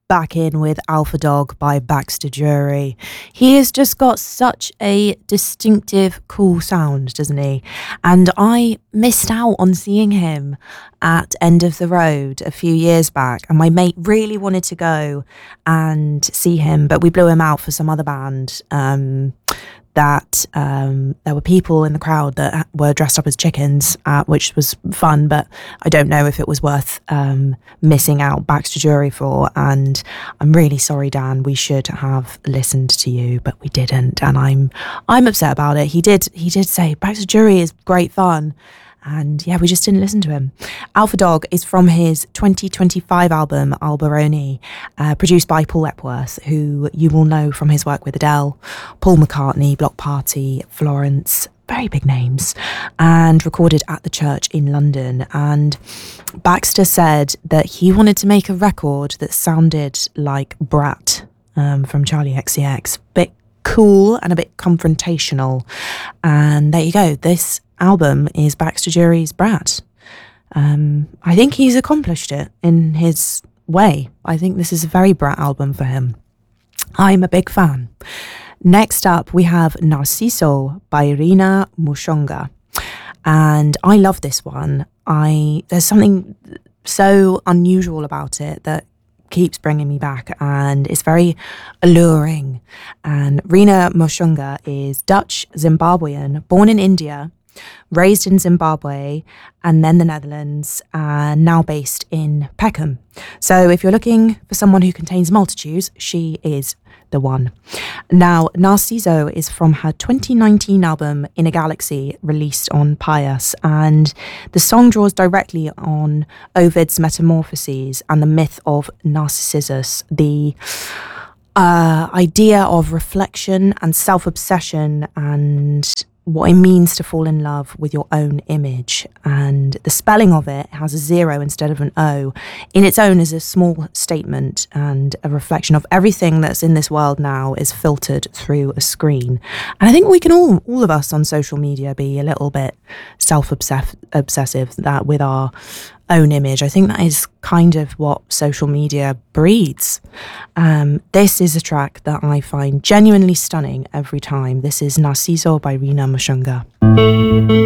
back in with Alpha Dog by Baxter Jury. He has just got such a distinctive, cool sound, doesn't he? And I missed out on seeing him at End of the Road a few years back, and my mate really wanted to go and see him, but we blew him out for some other band. There were people in the crowd that were dressed up as chickens, which was fun, but I don't know if it was worth missing out Baxter Jury for. And I'm really sorry, Dan. We should have listened to you, but we didn't, and I'm upset about it. He did say Baxter Jury is great fun. And yeah, we just didn't listen to him. Alpha Dog is from his 2025 album, Alberoni, produced by Paul Epworth, who you will know from his work with Adele, Paul McCartney, Block Party, Florence, very big names, and recorded at the Church in London. And Baxter said that he wanted to make a record that sounded like Brat from Charlie XCX, bit cool and a bit confrontational. And there you go. This album is Baxter Jury's Brat. I think he's accomplished it in his way. I think this is a very Brat album for him. I'm a big fan. Next up, we have Narciso by Rina Mushonga. And I love this one. There's something so unusual about it that keeps bringing me back, and it's very alluring. And Rina Mushonga is Dutch Zimbabwean, born in India, raised in Zimbabwe and then the Netherlands, and now based in Peckham. So if you're looking for someone who contains multitudes, she is the one. Now, Narciso is from her 2019 album In a Galaxy, released on Pius, and the song draws directly on Ovid's Metamorphoses and the myth of Narcissus, the idea of reflection and self-obsession and what it means to fall in love with your own image. And the spelling of it has a 0 instead of an O. In its own is a small statement and a reflection of everything that's in this world now is filtered through a screen. And I think we can all of us on social media be a little bit self-obsessive that with our own image. I think that is kind of what social media breeds. This is a track that I find genuinely stunning every time. This is Narciso by Rina Mushonga.